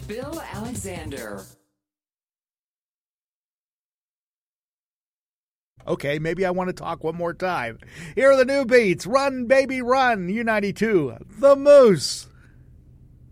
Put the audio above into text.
Bill Alexander. Okay, maybe I want to talk one more time. Here are the new beats. Run, Baby, Run, U92, The Moose.